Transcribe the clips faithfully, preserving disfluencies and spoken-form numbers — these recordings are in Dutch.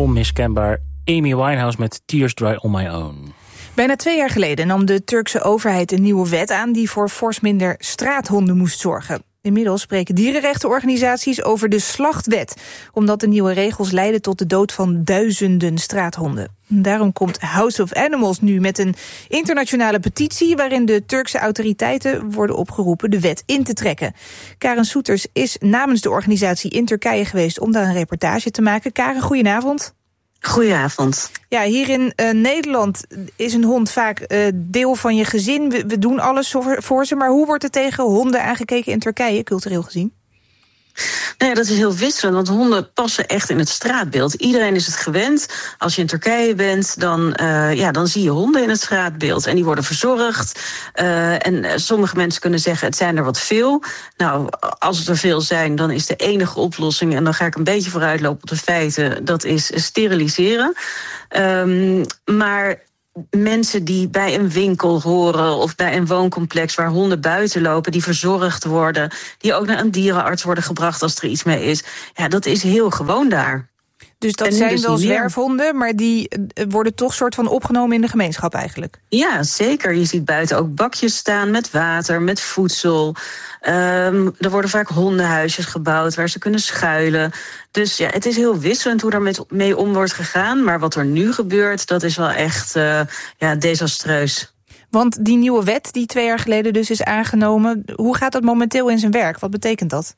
onmiskenbaar Amy Winehouse met Tears Dry on My Own. Bijna twee jaar geleden nam de Turkse overheid een nieuwe wet aan die voor fors minder straathonden moest zorgen. Inmiddels spreken dierenrechtenorganisaties over de slachtwet, omdat de nieuwe regels leiden tot de dood van duizenden straathonden. Daarom komt House of Animals nu met een internationale petitie waarin de Turkse autoriteiten worden opgeroepen de wet in te trekken. Karen Soeters is namens de organisatie in Turkije geweest om daar een reportage te maken. Karen, goedenavond. Goedenavond. Ja, hier in uh, Nederland is een hond vaak uh, deel van je gezin. We, we doen alles voor, voor ze, maar hoe wordt er tegen honden aangekeken in Turkije, cultureel gezien? Nou ja, dat is heel wisselend, want honden passen echt in het straatbeeld. Iedereen is het gewend. Als je in Turkije bent, dan, uh, ja, dan zie je honden in het straatbeeld. En die worden verzorgd. Uh, en uh, sommige mensen kunnen zeggen, het zijn er wat veel. Nou, als het er veel zijn, dan is de enige oplossing, en dan ga ik een beetje vooruitlopen op de feiten, dat is steriliseren. Um, maar mensen die bij een winkel horen of bij een wooncomplex waar honden buiten lopen, die verzorgd worden, die ook naar een dierenarts worden gebracht als er iets mee is. Ja, dat is heel gewoon daar. Dus dat zijn dus wel zwerfhonden, maar die worden toch soort van opgenomen in de gemeenschap eigenlijk? Ja, zeker. Je ziet buiten ook bakjes staan met water, met voedsel. Um, er worden vaak hondenhuisjes gebouwd waar ze kunnen schuilen. Dus ja, het is heel wisselend hoe daar mee om wordt gegaan. Maar wat er nu gebeurt, dat is wel echt uh, ja, desastreus. Want die nieuwe wet die twee jaar geleden dus is aangenomen, hoe gaat dat momenteel in zijn werk? Wat betekent dat?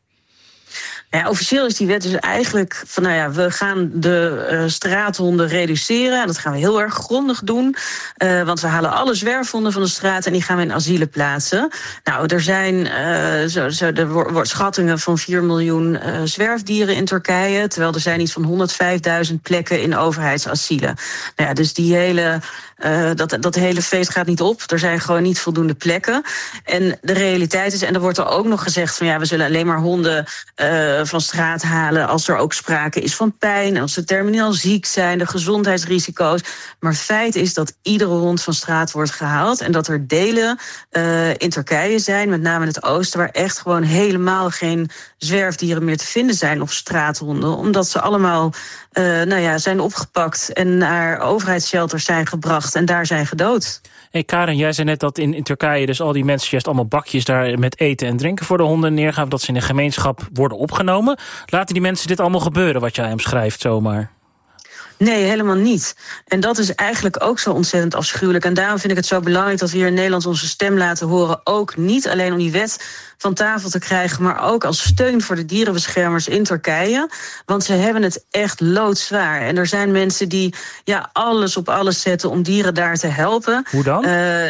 Ja, officieel is die wet dus eigenlijk van, nou ja, we gaan de uh, straathonden reduceren. Dat gaan we heel erg grondig doen. Uh, want we halen alle zwerfhonden van de straat en die gaan we in asielen plaatsen. Nou, er zijn uh, zo, zo, er wordt schattingen van vier miljoen uh, zwerfdieren in Turkije. Terwijl er zijn iets van honderdvijfduizend plekken in overheidsasielen. Nou ja, dus die hele Uh, dat, dat hele feest gaat niet op. Er zijn gewoon niet voldoende plekken. En de realiteit is, en er wordt er ook nog gezegd van ja, we zullen alleen maar honden uh, van straat halen als er ook sprake is van pijn, als ze terminaal ziek zijn, de gezondheidsrisico's. Maar feit is dat iedere hond van straat wordt gehaald en dat er delen uh, in Turkije zijn, met name in het oosten, waar echt gewoon helemaal geen zwerfdieren meer te vinden zijn of straathonden, omdat ze allemaal uh, nou ja, zijn opgepakt en naar overheidsshelters zijn gebracht en daar zijn gedood. Hey Karen, jij zei net dat in, in Turkije dus al die mensen juist allemaal bakjes daar met eten en drinken voor de honden neergaan, dat ze in de gemeenschap worden opgenomen. Laten die mensen dit allemaal gebeuren wat jij hem schrijft zomaar? Nee, helemaal niet. En dat is eigenlijk ook zo ontzettend afschuwelijk. En daarom vind ik het zo belangrijk dat we hier in Nederland onze stem laten horen. Ook niet alleen om die wet van tafel te krijgen, maar ook als steun voor de dierenbeschermers in Turkije. Want ze hebben het echt loodzwaar. En er zijn mensen die ja, alles op alles zetten om dieren daar te helpen. Hoe dan? Uh,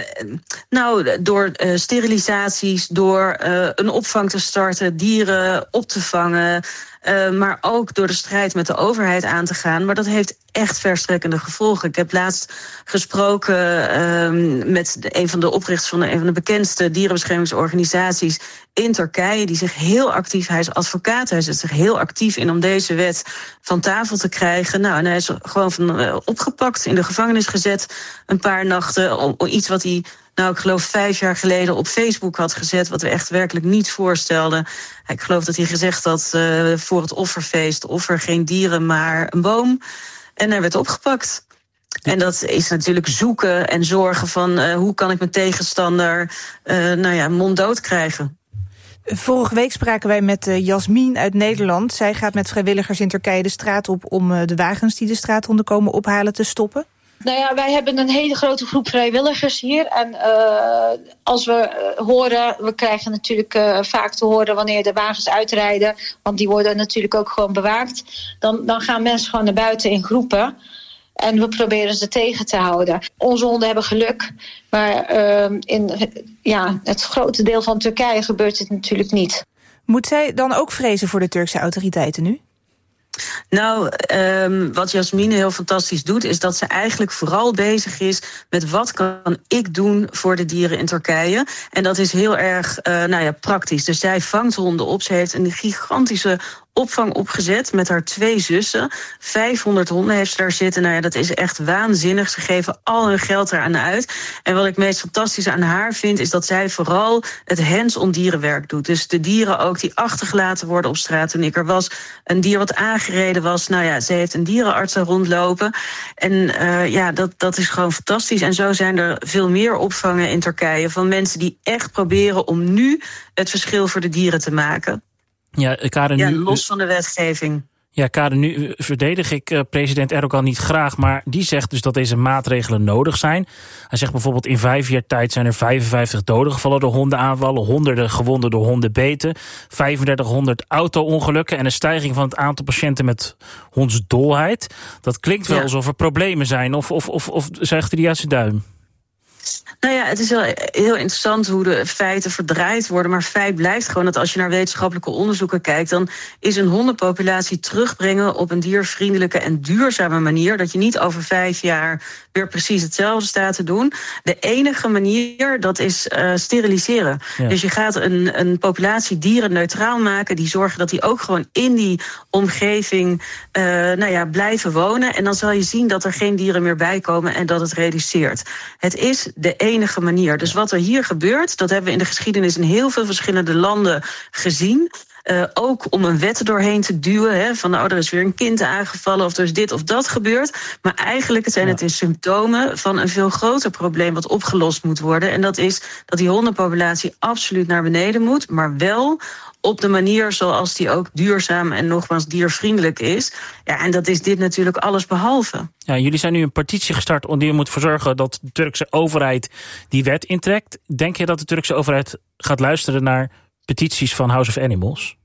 nou, door uh, sterilisaties, door uh, een opvang te starten, dieren op te vangen. Uh, maar ook door de strijd met de overheid aan te gaan. Maar dat heeft echt verstrekkende gevolgen. Ik heb laatst gesproken uh, met de, een van de oprichters van de, een van de bekendste dierenbeschermingsorganisaties in Turkije, die zich heel actief, hij is advocaat, hij zet zich heel actief in om deze wet van tafel te krijgen. Nou, en hij is gewoon van, uh, opgepakt, in de gevangenis gezet, een paar nachten, om, om iets wat hij, nou, ik geloof vijf jaar geleden op Facebook had gezet, wat we echt werkelijk niet voorstelden. Ik geloof dat hij gezegd had uh, voor het offerfeest, offer geen dieren, maar een boom. En hij werd opgepakt. En dat is natuurlijk zoeken en zorgen van uh, hoe kan ik mijn tegenstander uh, nou ja, monddood krijgen. Vorige week spraken wij met uh, Jasmin uit Nederland. Zij gaat met vrijwilligers in Turkije de straat op om uh, de wagens die de straathonden komen ophalen te stoppen. Nou ja, wij hebben een hele grote groep vrijwilligers hier. En uh, als we uh, horen, we krijgen natuurlijk uh, vaak te horen wanneer de wagens uitrijden, want die worden natuurlijk ook gewoon bewaakt. Dan, dan gaan mensen gewoon naar buiten in groepen. En we proberen ze tegen te houden. Onze honden hebben geluk, maar uh, in ja, het grote deel van Turkije gebeurt het natuurlijk niet. Moet zij dan ook vrezen voor de Turkse autoriteiten nu? Nou, um, wat Jasmine heel fantastisch doet, is dat ze eigenlijk vooral bezig is met wat kan ik doen voor de dieren in Turkije. En dat is heel erg uh, nou ja, praktisch. Dus zij vangt honden op. Ze heeft een gigantische opvang opgezet met haar twee zussen. vijfhonderd honden heeft ze daar zitten. Nou ja, dat is echt waanzinnig. Ze geven al hun geld eraan uit. En wat ik meest fantastisch aan haar vind, is dat zij vooral het hands-on dierenwerk doet. Dus de dieren ook die achtergelaten worden op straat. Toen ik er was, een dier wat aangereden was. Nou ja, ze heeft een dierenarts daar rondlopen. En uh, ja, dat, dat is gewoon fantastisch. En zo zijn er veel meer opvangen in Turkije van mensen die echt proberen om nu het verschil voor de dieren te maken. Ja, Karen, ja nu, los van de wetgeving. Ja, Karen, nu verdedig ik uh, president Erdogan niet graag, maar die zegt dus dat deze maatregelen nodig zijn. Hij zegt bijvoorbeeld in vijf jaar tijd zijn er vijfenvijftig doden gevallen door hondenaanvallen, honderden gewonden door hondenbeten, vijfendertighonderd auto-ongelukken en een stijging van het aantal patiënten met hondsdolheid. Dat klinkt wel ja. alsof er problemen zijn, of, of, of, of zegt hij die uit zijn duim? Nou ja, het is heel, heel interessant hoe de feiten verdraaid worden. Maar feit blijft gewoon dat als je naar wetenschappelijke onderzoeken kijkt, dan is een hondenpopulatie terugbrengen op een diervriendelijke en duurzame manier, dat je niet over vijf jaar weer precies hetzelfde staat te doen. De enige manier, dat is uh, steriliseren. Ja. Dus je gaat een, een populatie dieren neutraal maken, die zorgen dat die ook gewoon in die omgeving uh, nou ja, blijven wonen. En dan zal je zien dat er geen dieren meer bij komen en dat het reduceert. Het is de enige manier. Dus wat er hier gebeurt, dat hebben we in de geschiedenis in heel veel verschillende landen gezien. Uh, ook om een wet doorheen te duwen. Hè, van nou, er is weer een kind aangevallen of er is dit of dat gebeurd. Maar eigenlijk zijn het in symptomen van een veel groter probleem wat opgelost moet worden. En dat is dat die hondenpopulatie absoluut naar beneden moet, maar wel op de manier zoals die ook duurzaam en nogmaals diervriendelijk is. Ja, en dat is dit natuurlijk alles behalve. Ja, jullie zijn nu een petitie gestart om die moet voor zorgen dat de Turkse overheid die wet intrekt. Denk je dat de Turkse overheid gaat luisteren naar petities van House of Animals?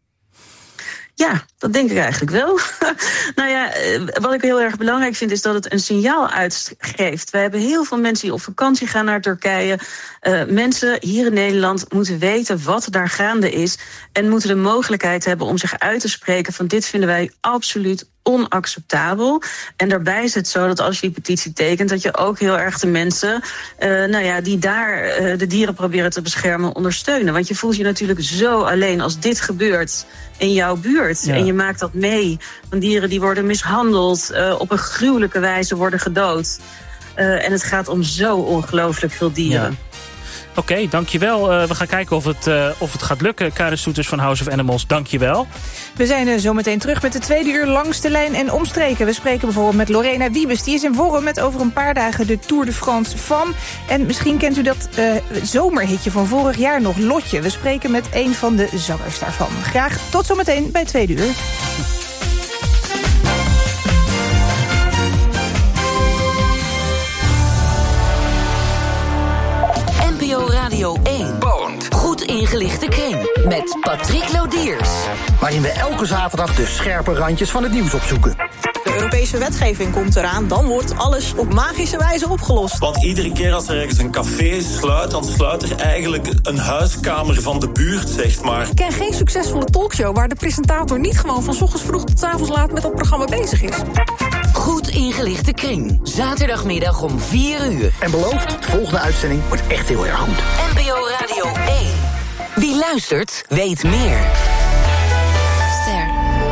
Ja, dat denk ik eigenlijk wel. Nou ja, wat ik heel erg belangrijk vind is dat het een signaal uitgeeft. We hebben heel veel mensen die op vakantie gaan naar Turkije. Uh, mensen hier in Nederland moeten weten wat daar gaande is en moeten de mogelijkheid hebben om zich uit te spreken van dit vinden wij absoluut onacceptabel. En daarbij is het zo dat als je die petitie tekent, dat je ook heel erg de mensen uh, nou ja, die daar uh, de dieren proberen te beschermen ondersteunen. Want je voelt je natuurlijk zo alleen als dit gebeurt in jouw buurt. Ja. En je maakt dat mee van dieren die worden mishandeld, uh, op een gruwelijke wijze worden gedood. Uh, en het gaat om zo ongelooflijk veel dieren. Ja. Oké, okay, dankjewel. Uh, we gaan kijken of het, uh, of het gaat lukken. Karen Soeters van House of Animals, dankjewel. We zijn uh, zo meteen terug met de tweede uur langs de lijn en omstreken. We spreken bijvoorbeeld met Lorena Wiebes. Die is in Worm met over een paar dagen de Tour de France van. En misschien kent u dat uh, zomerhitje van vorig jaar nog, Lotje. We spreken met een van de zangers daarvan. Graag tot zometeen bij tweede uur. Radio één. Bond. Goed ingelichte kring. Met Patrick Lodiers. Waarin we elke zaterdag de scherpe randjes van het nieuws opzoeken. De Europese wetgeving komt eraan, dan wordt alles op magische wijze opgelost. Want iedere keer als er ergens een café sluit, dan sluit er eigenlijk een huiskamer van de buurt, zeg maar. Ik ken geen succesvolle talkshow waar de presentator niet gewoon van 's ochtends vroeg tot 's avonds laat met dat programma bezig is. Goed ingelichte kring. Zaterdagmiddag om vier uur. En beloofd, de volgende uitzending wordt echt heel erg goed. N P O Radio één. Wie luistert, weet meer. Ster.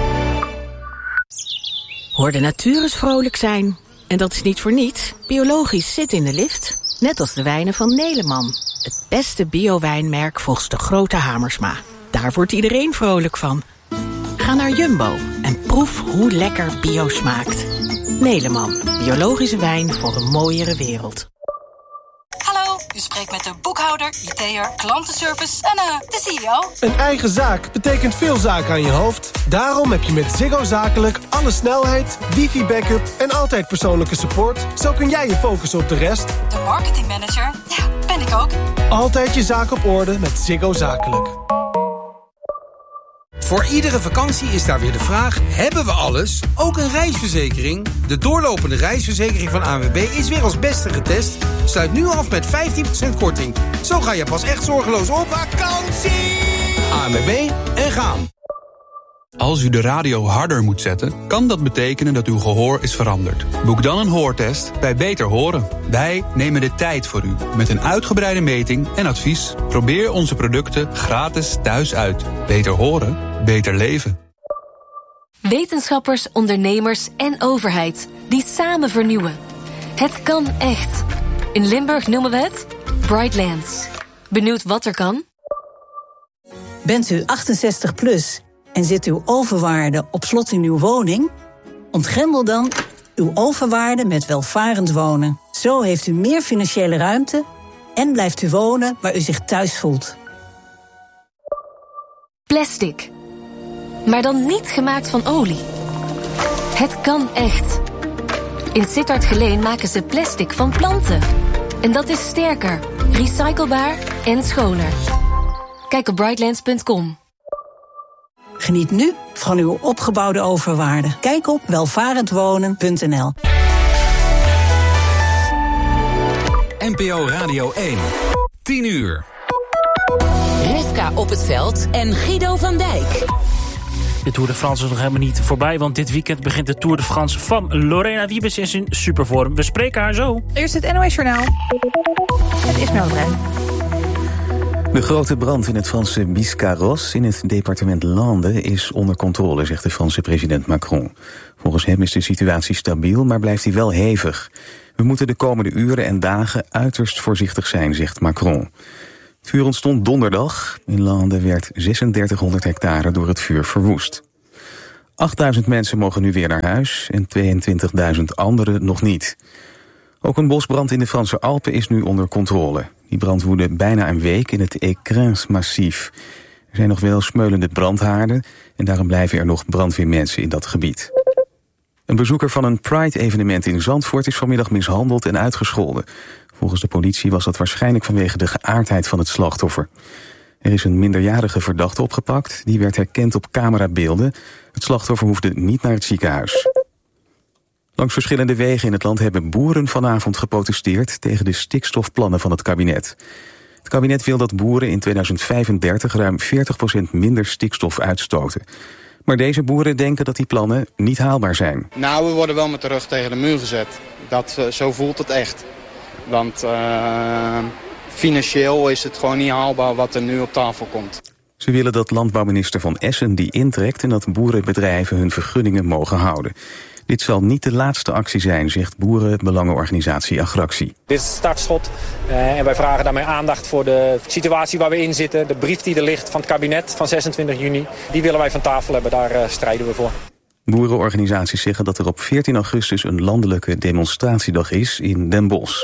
Hoor de natuur eens vrolijk zijn. En dat is niet voor niets. Biologisch zit in de lift. Net als de wijnen van Neleman. Het beste bio-wijnmerk volgens de grote Hamersma. Daar wordt iedereen vrolijk van. Ga naar Jumbo en proef hoe lekker bio smaakt. Neleman, biologische wijn voor een mooiere wereld. Hallo, u spreekt met de boekhouder, I T'er, klantenservice en uh, de C E O. Een eigen zaak betekent veel zaken aan je hoofd. Daarom heb je met Ziggo Zakelijk alle snelheid, wifi-backup en altijd persoonlijke support. Zo kun jij je focussen op de rest. De marketingmanager, ja, ben ik ook. Altijd je zaak op orde met Ziggo Zakelijk. Voor iedere vakantie is daar weer de vraag, hebben we alles? Ook een reisverzekering? De doorlopende reisverzekering van A N W B is weer als beste getest. Sluit nu af met vijftien procent korting. Zo ga je pas echt zorgeloos op vakantie! A N W B en gaan. Als u de radio harder moet zetten, kan dat betekenen dat uw gehoor is veranderd. Boek dan een hoortest bij Beter Horen. Wij nemen de tijd voor u, met een uitgebreide meting en advies. Probeer onze producten gratis thuis uit. Beter horen, beter leven. Wetenschappers, ondernemers en overheid die samen vernieuwen. Het kan echt. In Limburg noemen we het Brightlands. Benieuwd wat er kan? Bent u achtenzestig plus en zit uw overwaarde op slot in uw woning? Ontgrendel dan uw overwaarde met welvarend wonen. Zo heeft u meer financiële ruimte en blijft u wonen waar u zich thuis voelt. Plastic. Maar dan niet gemaakt van olie. Het kan echt. In Sittard Geleen maken ze plastic van planten. En dat is sterker, recyclebaar en schoner. Kijk op brightlands punt com. Geniet nu van uw opgebouwde overwaarde. Kijk op welvarendwonen punt n l. N P O Radio één. tien uur. Rivka op het veld en Guido van Dijk. De Tour de France is nog helemaal niet voorbij, want dit weekend begint de Tour de France van Lorena Wiebes in zijn supervorm. We spreken haar zo. Eerst het N O S-journaal. Het is Meldrijn. De grote brand in het Franse Biscarrosse in het departement Landes is onder controle, zegt de Franse president Macron. Volgens hem is de situatie stabiel, maar blijft hij wel hevig. We moeten de komende uren en dagen uiterst voorzichtig zijn, zegt Macron. Het vuur ontstond donderdag. In Landes werd drieduizend hectare door het vuur verwoest. achtduizend mensen mogen nu weer naar huis en tweeëntwintigduizend anderen nog niet. Ook een bosbrand in de Franse Alpen is nu onder controle. Die brand woedde bijna een week in het Écrins-massief. Er zijn nog wel smeulende brandhaarden en daarom blijven er nog brandweermensen in dat gebied. Een bezoeker van een Pride-evenement in Zandvoort is vanmiddag mishandeld en uitgescholden. Volgens de politie was dat waarschijnlijk vanwege de geaardheid van het slachtoffer. Er is een minderjarige verdachte opgepakt. Die werd herkend op camerabeelden. Het slachtoffer hoefde niet naar het ziekenhuis. Langs verschillende wegen in het land hebben boeren vanavond geprotesteerd tegen de stikstofplannen van het kabinet. Het kabinet wil dat boeren in tweeduizend vijfendertig ruim veertig procent minder stikstof uitstoten. Maar deze boeren denken dat die plannen niet haalbaar zijn. Nou, we worden wel met de rug tegen de muur gezet. Dat, uh, zo voelt het echt. Want uh, financieel is het gewoon niet haalbaar wat er nu op tafel komt. Ze willen dat landbouwminister Van Essen die intrekt en dat boerenbedrijven hun vergunningen mogen houden. Dit zal niet de laatste actie zijn, zegt boerenbelangenorganisatie Agractie. Dit is het startschot uh, en wij vragen daarmee aandacht voor de situatie waar we in zitten. De brief die er ligt van het kabinet van zesentwintig juni, die willen wij van tafel hebben, daar uh, strijden we voor. Boerenorganisaties zeggen dat er op veertien augustus een landelijke demonstratiedag is in Den Bosch.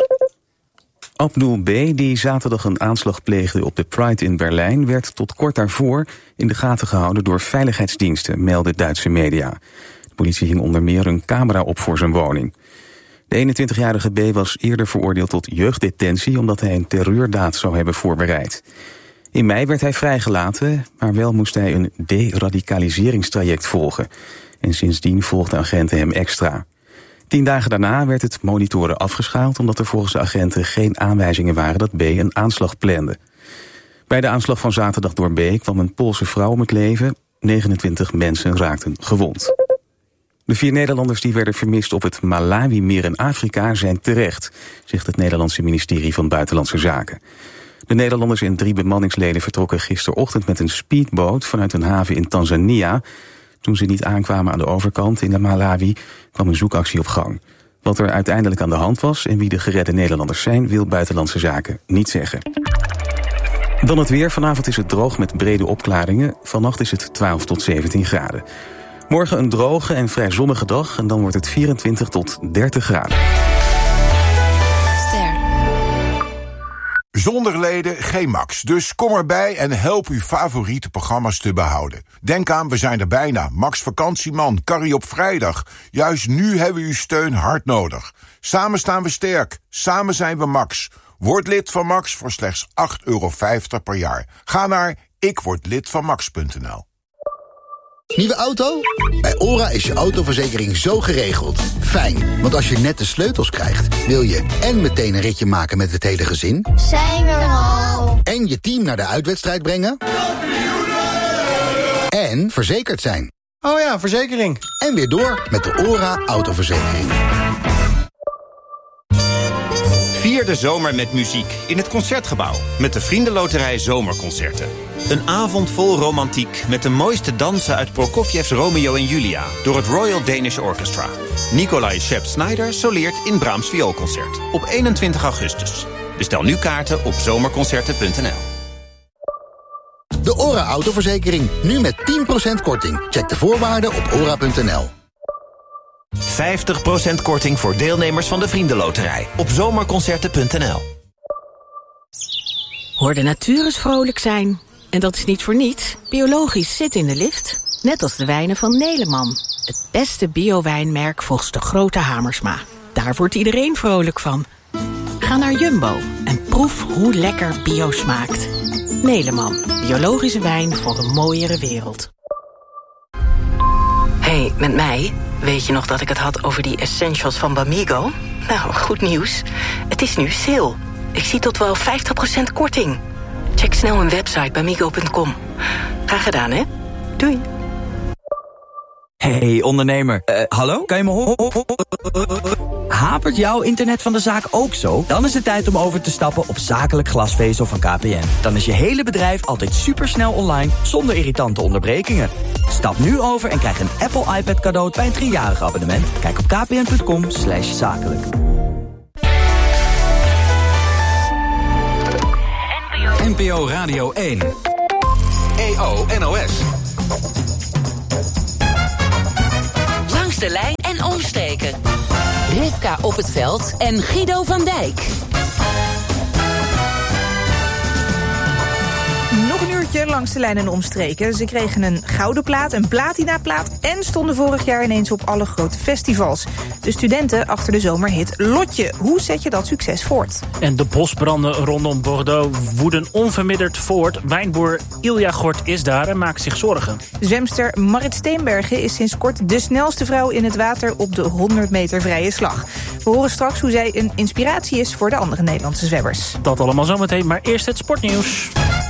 Abdul B., die zaterdag een aanslag pleegde op de Pride in Berlijn, werd tot kort daarvoor in de gaten gehouden door veiligheidsdiensten, melden Duitse media. De politie hing onder meer een camera op voor zijn woning. De eenentwintigjarige B. was eerder veroordeeld tot jeugddetentie omdat hij een terreurdaad zou hebben voorbereid. In mei werd hij vrijgelaten, maar wel moest hij een deradicaliseringstraject volgen. En sindsdien volgden agenten hem extra. Tien dagen daarna werd het monitoren afgeschaald omdat er volgens de agenten geen aanwijzingen waren dat B. een aanslag plande. Bij de aanslag van zaterdag door B. kwam een Poolse vrouw om het leven. negenentwintig mensen raakten gewond. De vier Nederlanders die werden vermist op het Malawi-meer in Afrika zijn terecht, zegt het Nederlandse ministerie van Buitenlandse Zaken. De Nederlanders en drie bemanningsleden vertrokken gisterochtend met een speedboot vanuit een haven in Tanzania. Toen ze niet aankwamen aan de overkant in de Malawi kwam een zoekactie op gang. Wat er uiteindelijk aan de hand was en wie de geredde Nederlanders zijn, wil Buitenlandse Zaken niet zeggen. Dan het weer. Vanavond is het droog met brede opklaringen. Vannacht is het twaalf tot zeventien graden. Morgen een droge en vrij zonnige dag en dan wordt het vierentwintig tot dertig graden. Ster. Zonder leden geen Max, dus kom erbij en help uw favoriete programma's te behouden. Denk aan, we zijn er bijna. Max Vakantieman, Carrie op vrijdag. Juist nu hebben we uw steun hard nodig. Samen staan we sterk, samen zijn we Max. Word lid van Max voor slechts acht euro vijftig per jaar. Ga naar ikwordlidvanmax punt n l. Nieuwe auto? Bij OHRA is je autoverzekering zo geregeld. Fijn, want als je net de sleutels krijgt, wil je en meteen een ritje maken met het hele gezin. Zijn we er al? En je team naar de uitwedstrijd brengen. En verzekerd zijn. Oh ja, verzekering. En weer door met de OHRA autoverzekering. Vier Vier de zomer met muziek in het Concertgebouw met de Vriendenloterij Zomerconcerten. Een avond vol romantiek met de mooiste dansen uit Prokofjevs Romeo en Julia door het Royal Danish Orchestra. Nikolai Shep-Snyder soleert in Brahms Vioolconcert op eenentwintig augustus. Bestel nu kaarten op zomerconcerten punt n l. De ORA autoverzekering, nu met tien procent korting. Check de voorwaarden op ora punt n l. vijftig procent korting voor deelnemers van de Vriendenloterij op zomerconcerten punt n l. Hoor de natuur eens vrolijk zijn. En dat is niet voor niets. Biologisch zit in de lift. Net als de wijnen van Neleman. Het beste biowijnmerk volgens de grote Hamersma. Daar wordt iedereen vrolijk van. Ga naar Jumbo en proef hoe lekker bio smaakt. Neleman, biologische wijn voor een mooiere wereld. Hey, met mij? Weet je nog dat ik het had over die essentials van Bamigo? Nou, goed nieuws. Het is nu sale. Ik zie tot wel vijftig procent korting. Check snel mijn website bamigo punt com. Graag gedaan, hè? Doei. Hey ondernemer, uh, hallo? Kan je me horen? Hapert jouw internet van de zaak ook zo? Dan is het tijd om over te stappen op zakelijk glasvezel van K P N. Dan is je hele bedrijf altijd supersnel online zonder irritante onderbrekingen. Stap nu over en krijg een Apple iPad cadeau bij een driejarig abonnement. Kijk op kpn punt com slash zakelijk. N P O Radio één. E O N O S. Langs de lijn en omsteken. Rivka op het veld en Guido van Dijk. Nog een uurtje langs de lijn en omstreken. Ze kregen een gouden plaat, een platinaplaat en stonden vorig jaar ineens op alle grote festivals. De studenten achter de zomerhit Lotje. Hoe zet je dat succes voort? En de bosbranden rondom Bordeaux woeden onverminderd voort. Wijnboer Ilja Gort is daar en maakt zich zorgen. Zwemster Marit Steenbergen is sinds kort de snelste vrouw in het water op de honderd meter vrije slag. We horen straks hoe zij een inspiratie is voor de andere Nederlandse zwemmers. Dat allemaal zometeen, maar eerst het sportnieuws.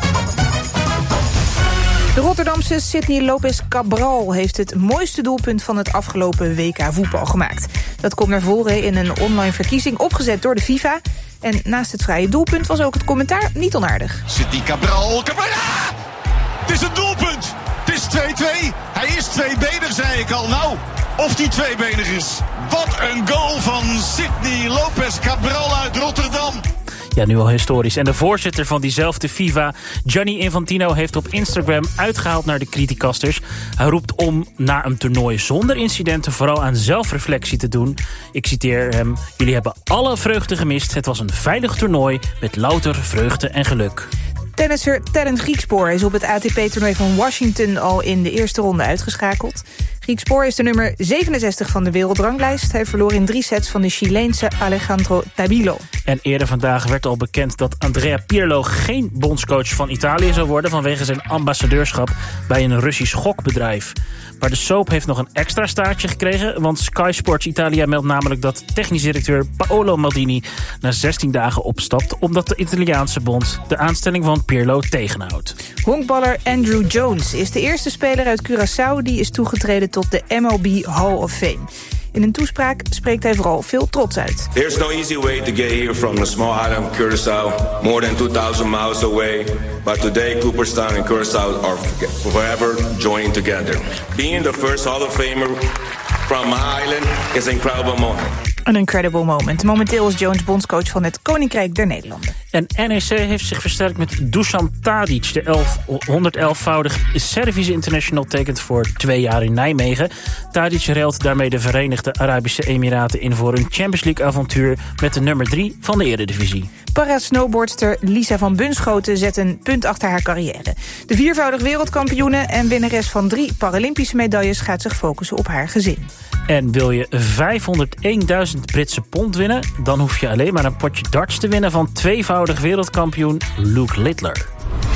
De Rotterdamse Sydney Lopez Cabral heeft het mooiste doelpunt van het afgelopen W K voetbal gemaakt. Dat komt naar voren in een online verkiezing opgezet door de FIFA. En naast het vrije doelpunt was ook het commentaar niet onaardig. Sydney Cabral, Cabral, ja! Het is een doelpunt! Het is twee-twee. Hij is tweebenig, zei ik al. Nou, of die tweebenig is. Wat een goal van Sydney Lopez Cabral uit Rotterdam. Ja, nu al historisch. En de voorzitter van diezelfde FIFA, Gianni Infantino, heeft op Instagram uitgehaald naar de criticasters. Hij roept om naar een toernooi zonder incidenten vooral aan zelfreflectie te doen. Ik citeer hem: jullie hebben alle vreugde gemist. Het was een veilig toernooi met louter vreugde en geluk. Tennisser Terence Griekspoor is op het A T P-toernooi van Washington al in de eerste ronde uitgeschakeld. Griekspoor is de nummer zevenenzestig van de wereldranglijst. Hij verloor in drie sets van de Chileense Alejandro Tabilo. En eerder vandaag werd al bekend dat Andrea Pirlo geen bondscoach van Italië zou worden vanwege zijn ambassadeurschap bij een Russisch gokbedrijf. Maar de soap heeft nog een extra staartje gekregen, want Sky Sports Italia meldt namelijk dat technisch directeur Paolo Maldini na zestien dagen opstapt omdat de Italiaanse bond de aanstelling van Pirlo tegenhoudt. Honkballer Andrew Jones is de eerste speler uit Curaçao die is toegetreden tot de M L B Hall of Fame. In een toespraak spreekt hij vooral veel trots uit. There's no easy way to get here from the small island of Curaçao, more than two thousand miles away. But today, Cooperstown and Curaçao are forever joined together. Being the first Hall of Famer from my island is an incredible moment. Een incredible moment. Momenteel is Jones bondscoach van het Koninkrijk der Nederlanden. En N E C heeft zich versterkt met Dusan Tadic. De honderdelfvoudig Servische international tekent voor twee jaar in Nijmegen. Tadic ruilt daarmee de Verenigde Arabische Emiraten in voor een Champions League avontuur met de nummer drie van de Eredivisie. Para-snowboardster Lisa van Bunschoten zet een punt achter haar carrière. De viervoudig wereldkampioene en winnares van drie Paralympische medailles gaat zich focussen op haar gezin. En wil je vijfhonderdeenduizend Britse pond winnen? Dan hoef je alleen maar een potje darts te winnen van tweevoudig wereldkampioen Luke Littler.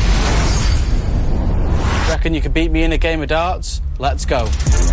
Reckon you can beat me in a game of darts? Let's go.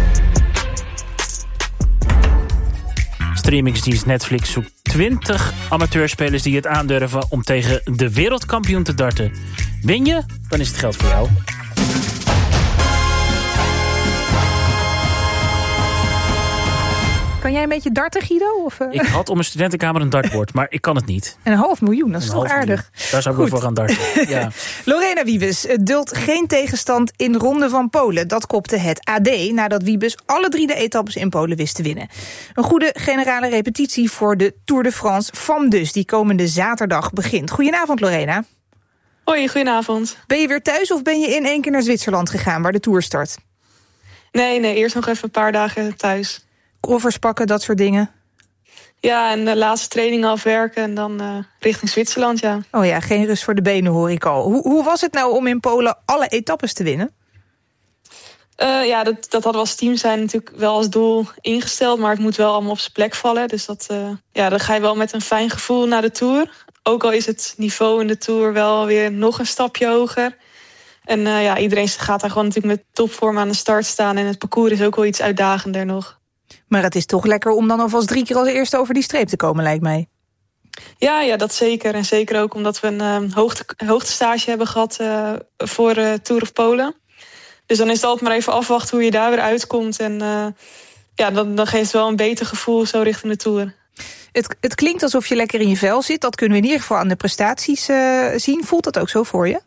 Streamingsdienst Netflix zoekt twintig amateurspelers die het aandurven om tegen de wereldkampioen te darten. Win je? Dan is het geld voor jou. Kan jij een beetje darten, Guido? Of, uh... Ik had op mijn studentenkamer een dartbord, maar ik kan het niet. En een half miljoen, dat is een toch aardig. Miljoen. Daar zou ik wel voor gaan darten. Ja. Lorena Wiebes duldt geen tegenstand in Ronde van Polen. Dat kopte het A D nadat Wiebes alle drie de etappes in Polen wist te winnen. Een goede generale repetitie voor de Tour de France F A M dus, die komende zaterdag begint. Goedenavond, Lorena. Hoi, goedenavond. Ben je weer thuis of ben je in één keer naar Zwitserland gegaan waar de Tour start? Nee, nee, eerst nog even een paar dagen thuis. Koffers pakken, dat soort dingen? Ja, en de laatste training afwerken en dan uh, richting Zwitserland, ja. Oh ja, geen rust voor de benen, hoor ik al. Hoe, hoe was het nou om in Polen alle etappes te winnen? Uh, ja, dat, dat hadden we als team zijn natuurlijk wel als doel ingesteld, maar het moet wel allemaal op zijn plek vallen. Dus dat, uh, ja, dan ga je wel met een fijn gevoel naar de Tour. Ook al is het niveau in de Tour wel weer nog een stapje hoger. En uh, ja, iedereen gaat daar gewoon natuurlijk met topvorm aan de start staan. En het parcours is ook wel iets uitdagender nog. Maar het is toch lekker om dan alvast drie keer als eerste over die streep te komen, lijkt mij. Ja, ja, dat zeker. En zeker ook omdat we een uh, hoogte, hoogtestage hebben gehad uh, voor uh, Tour of Polen. Dus dan is het altijd maar even afwachten hoe je daar weer uitkomt. En uh, ja, dan, dan geeft het wel een beter gevoel zo richting de Tour. Het, het klinkt alsof je lekker in je vel zit. Dat kunnen we in ieder geval aan de prestaties uh, zien. Voelt dat ook zo voor je?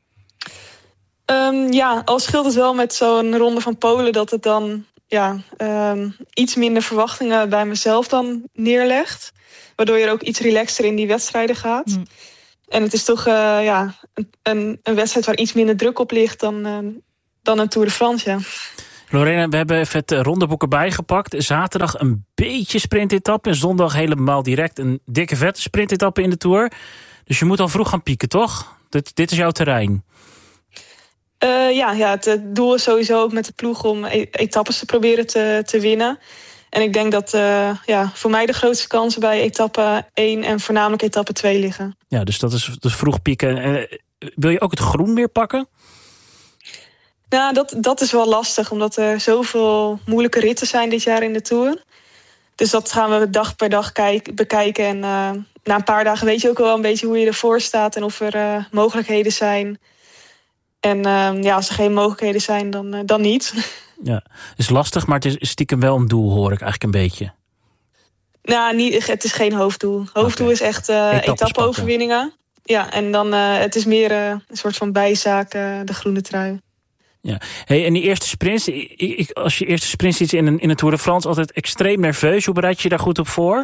Um, ja, al scheelt het wel met zo'n Ronde van Polen dat het dan ja, um, iets minder verwachtingen bij mezelf dan neerlegt. Waardoor je er ook iets relaxter in die wedstrijden gaat. Mm. En het is toch uh, ja, een, een, een wedstrijd waar iets minder druk op ligt dan, uh, dan een Tour de France, ja. Lorena, we hebben even het rondeboek erbij gepakt. Zaterdag een beetje sprintetappe en zondag helemaal direct een dikke vette sprintetappe in de Tour. Dus je moet al vroeg gaan pieken, toch? Dit, dit is jouw terrein. Uh, ja, ja, het doel is sowieso ook met de ploeg om etappes te proberen te, te winnen. En ik denk dat uh, ja, voor mij de grootste kansen bij etappe één en voornamelijk etappe twee liggen. Ja, dus dat is dus vroeg pieken. Uh, wil je ook het groen weer pakken? Nou, dat, dat is wel lastig, omdat er zoveel moeilijke ritten zijn dit jaar in de Tour. Dus dat gaan we dag per dag kijk, bekijken. En uh, na een paar dagen weet je ook wel een beetje hoe je ervoor staat en of er uh, mogelijkheden zijn. En uh, ja, als er geen mogelijkheden zijn, dan, uh, dan niet. Ja, het is lastig, maar het is stiekem wel een doel, hoor ik eigenlijk een beetje. Nou, niet, het is geen hoofddoel. Hoofddoel okay. is echt uh, etappe-overwinningen. Ja, en dan uh, het is meer uh, een soort van bijzaak, uh, de groene trui. Ja. Hey, en die eerste sprints, ik, ik, als je eerste sprint ziet in een, in een Tour de France, altijd extreem nerveus. Hoe bereid je je daar goed op voor?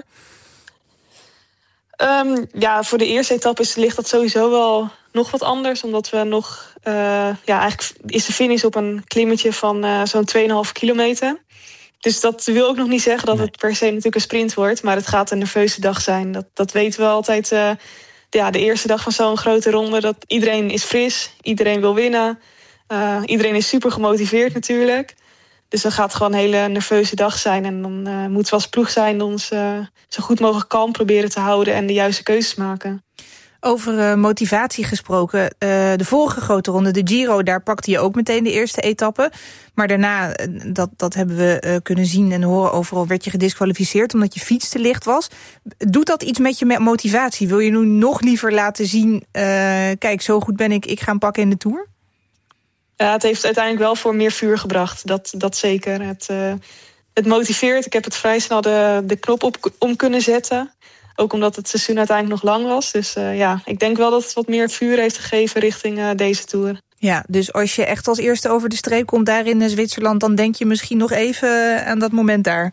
Um, ja, voor de eerste etappe ligt dat sowieso wel nog wat anders. Omdat we nog, uh, ja, eigenlijk is de finish op een klimmetje van uh, zo'n twee komma vijf kilometer. Dus dat wil ook nog niet zeggen dat nee. het per se natuurlijk een sprint wordt. Maar het gaat een nerveuze dag zijn. Dat, dat weten we altijd. Uh, ja, de eerste dag van zo'n grote ronde. Dat iedereen is fris, iedereen wil winnen. Uh, iedereen is super gemotiveerd natuurlijk. Dus dan gaat het gewoon een hele nerveuze dag zijn. En dan uh, moeten we als ploeg zijn ons uh, zo goed mogelijk kalm proberen te houden en de juiste keuzes maken. Over uh, motivatie gesproken, uh, de vorige grote ronde, de Giro, daar pakte je ook meteen de eerste etappe. Maar daarna, dat, dat hebben we uh, kunnen zien en horen overal, werd je gediskwalificeerd omdat je fiets te licht was. Doet dat iets met je motivatie? Wil je nu nog liever laten zien, uh, kijk, zo goed ben ik, ik ga hem pakken in de Tour? Ja, het heeft uiteindelijk wel voor meer vuur gebracht, dat, dat zeker. Het, uh, het motiveert, ik heb het vrij snel de, de knop op om kunnen zetten. Ook omdat het seizoen uiteindelijk nog lang was. Dus uh, ja, ik denk wel dat het wat meer vuur heeft gegeven richting uh, deze Tour. Ja, dus als je echt als eerste over de streep komt daar in Zwitserland, dan denk je misschien nog even aan dat moment daar.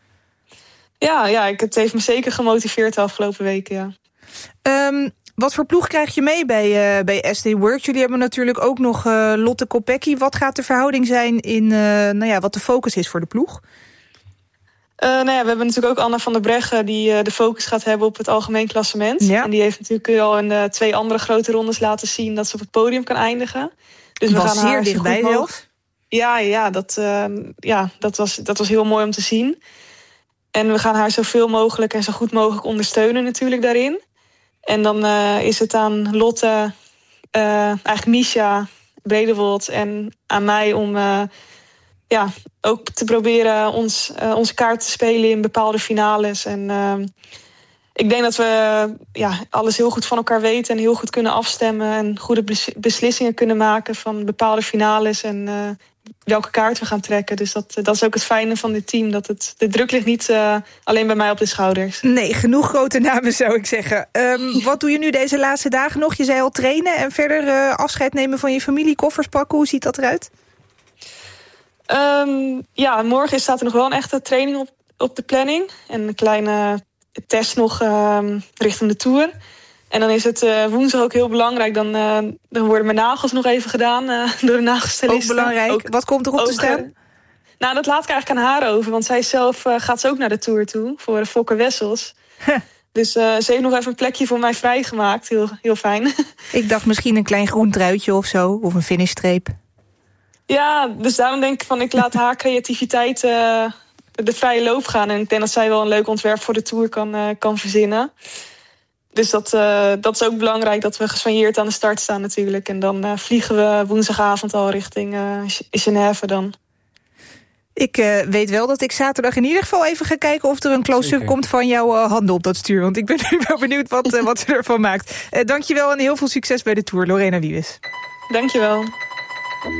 Ja, ja, het heeft me zeker gemotiveerd de afgelopen weken, ja. Um, wat voor ploeg krijg je mee bij, uh, bij S D Works? Jullie hebben natuurlijk ook nog uh, Lotte Kopecky. Wat gaat de verhouding zijn in uh, nou ja, wat de focus is voor de ploeg? Uh, nou ja, we hebben natuurlijk ook Anna van der Breggen die uh, de focus gaat hebben op het algemeen klassement. Ja. En die heeft natuurlijk al in uh, twee andere grote rondes laten zien dat ze op het podium kan eindigen. Dus was we gaan zeer haar dichtbij zelfs. Ja, ja, dat, uh, ja dat, was, dat was heel mooi om te zien. En we gaan haar zoveel mogelijk en zo goed mogelijk ondersteunen natuurlijk daarin. En dan uh, is het aan Lotte, uh, eigenlijk Misha, Bredewold en aan mij om uh, ja, ook te proberen ons, uh, onze kaart te spelen in bepaalde finales. En uh, ik denk dat we ja, alles heel goed van elkaar weten en heel goed kunnen afstemmen en goede beslissingen kunnen maken van bepaalde finales. En uh, welke kaart we gaan trekken. Dus dat, dat is ook het fijne van dit team. Dat het, de druk ligt niet uh, alleen bij mij op de schouders. Nee, genoeg grote namen zou ik zeggen. Um, wat doe je nu deze laatste dagen nog? Je zei al trainen en verder uh, afscheid nemen van je familie, koffers pakken. Hoe ziet dat eruit? Um, ja, morgen staat er nog wel een echte training op, op de planning. En een kleine test nog um, richting de Tour. En dan is het uh, woensdag ook heel belangrijk. Dan, uh, dan worden mijn nagels nog even gedaan uh, door de nagelstyliste. Ook belangrijk. Ook, Wat komt erop te staan? Uh, nou, dat laat ik eigenlijk aan haar over. Want zij zelf uh, gaat ze ook naar de Tour toe. Voor uh, Fokke Wessels. Huh. Dus uh, ze heeft nog even een plekje voor mij vrijgemaakt. Heel, heel fijn. Ik dacht misschien een klein groen truitje of zo. Of een finishstreep. Ja, dus daarom denk ik van ik laat haar creativiteit uh, de vrije loop gaan. En ik denk dat zij wel een leuk ontwerp voor de Tour kan, uh, kan verzinnen. Dus dat, uh, dat is ook belangrijk dat we gesoigneerd aan de start staan natuurlijk. En dan uh, vliegen we woensdagavond al richting uh, Genève dan. Ik uh, weet wel dat ik zaterdag in ieder geval even ga kijken of er een close-up komt van jouw uh, handen op dat stuur. Want ik ben nu wel benieuwd wat, uh, wat ze ervan maakt. Uh, dankjewel en heel veel succes bij de Tour, Lorena Wiebes. Dankjewel.